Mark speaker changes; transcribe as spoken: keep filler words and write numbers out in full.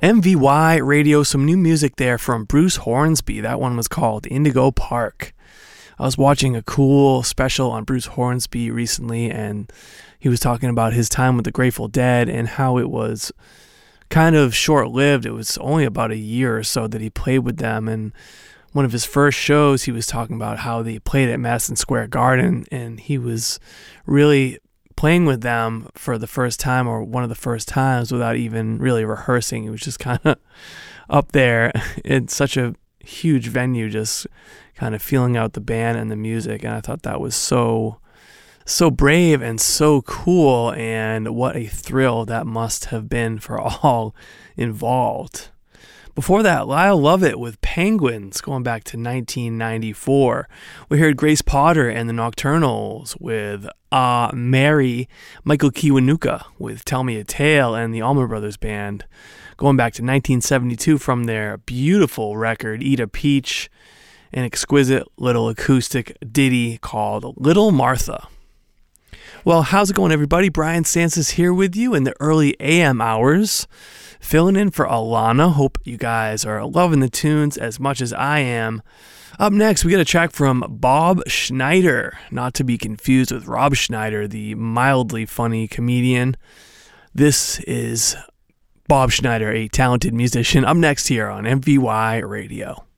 Speaker 1: M V Y Radio, some new music there from Bruce Hornsby. That one was called Indigo Park. I was watching a cool special on Bruce Hornsby recently, and he was talking about his time with the Grateful Dead and how it was kind of short-lived. It was only about a year or so that he played with them, and one of his first shows, he was talking about how they played at Madison Square Garden, and he was really playing with them for the first time, or one of the first times, without even really rehearsing. He was just kind of up there in such a huge venue, just kind of feeling out the band and the music. And I thought that was so, so brave and so cool. And what a thrill that must have been for all involved. Before that, Lyle Lovett with Penguins, going back to nineteen ninety-four. We heard Grace Potter and the Nocturnals with Ah uh, Mary, Michael Kiwanuka with Tell Me a Tale, and the Allman Brothers Band, going back to nineteen seventy-two from their beautiful record, Eat a Peach, an exquisite little acoustic ditty called Little Martha. Well, how's it going, everybody? Brian Sansis here with you in the early A M hours, filling in for Alana. Hope you guys are loving the tunes as much as I am. Up next, we got a track from Bob Schneider, not to be confused with Rob Schneider, the mildly funny comedian. This is Bob Schneider, a talented musician. Up next here on M V Y Radio.